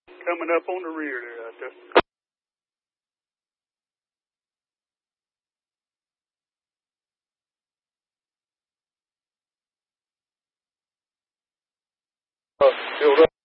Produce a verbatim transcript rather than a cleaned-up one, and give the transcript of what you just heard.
Coming up on the rear there, right there. Uh, filled up.